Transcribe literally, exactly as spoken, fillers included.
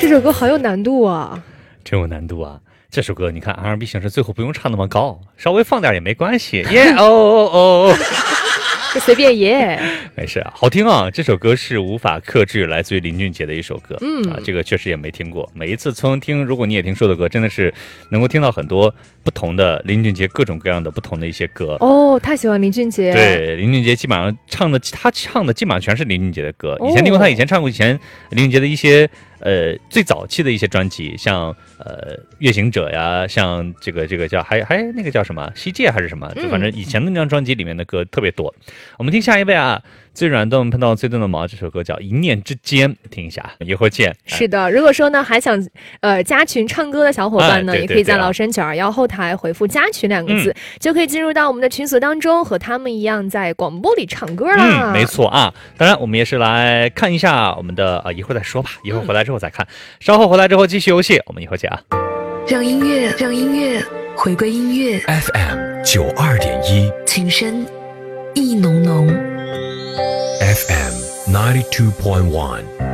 这首歌好有难度啊， 真有难度啊。这首歌你看 R and B 形式最后不用唱那么高，稍微放点也没关系。耶哦哦哦， 就随便耶， 没事，好听啊！这首歌是无法克制，来自于林俊杰的一首歌。 嗯啊，这个确实也没听过。每一次从听，如果你也听说的歌，真的是能够听到很多不同的林俊杰各种各样的不同的一些歌。 哦，太喜欢林俊杰。 对，林俊杰基本上唱的，他唱的基本上全是林俊杰的歌。以前听过他以前唱过以前林俊杰的一些呃最早期的一些专辑，像呃月行者呀，像这个这个叫还还那个叫什么西界还是什么，就反正以前的那张专辑里面的歌特别多。我们听下一位啊，最软动碰到最动的毛，这首歌叫一念之间，听一下，一会儿见。 是的，如果说呢还想呃加群唱歌的小伙伴呢， 哎、对对对也可以在老神九二幺后台回复加群两个字、嗯、就可以进入到我们的群组当中，和他们一样在广播里唱歌啦。 嗯，没错啊。当然我们也是来看一下我们的呃一会儿再说吧，一会儿回来之后再看、嗯、稍后回来之后继续游戏，我们一会儿见啊。 让音乐让音乐回归音乐 F M 九二点一， 情深意浓浓 F M ninety two point one